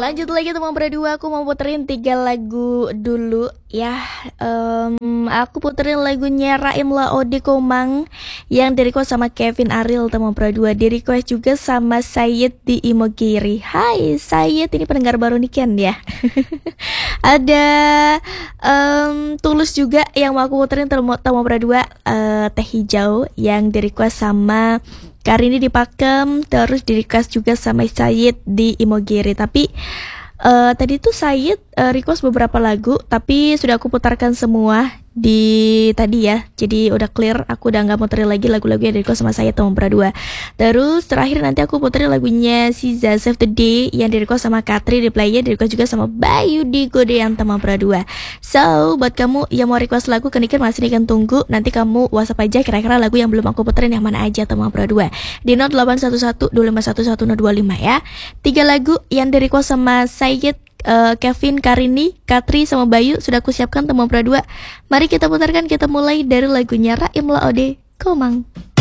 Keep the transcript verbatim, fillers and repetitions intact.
Lanjut lagi teman berdua, aku mau puterin tiga lagu dulu ya. Em, aku puterin lagunya Raim Laode Komang yang di request sama Kevin Ariel teman berdua. Di request juga sama Sayed di Imogiri. Hai Sayed, ini pendengar baru nih Ken ya. Ada em, Tulus juga yang mau aku puterin teman berdua, eh, Teh Hijau yang di request sama Karini di Pakem, terus di request juga sama Sayed di Imogiri. Tapi eh, tadi tuh Sayed eh, request beberapa lagu, tapi sudah aku putarkan semua di tadi ya. Jadi udah clear, aku udah nggak muterin lagi lagu-lagu yang di request sama Sayed teman berdua. Terus terakhir nanti aku puterin lagunya Siza Save the Day yang di request sama Katri di player, di request juga sama Bayu di Godean teman berdua. So buat kamu yang mau request lagu kenikin masih nih kan tunggu. Nanti kamu WhatsApp aja kira-kira lagu yang belum aku puterin yang mana aja teman berdua di nol delapan satu satu dua lima satu satu nol dua lima ya. Tiga lagu yang di request sama Sayed, uh, Kevin, Karini, Katri sama Bayu sudah aku siapkan teman berdua. Mari kita putarkan, kita mulai dari lagunya Raim Laode Komang.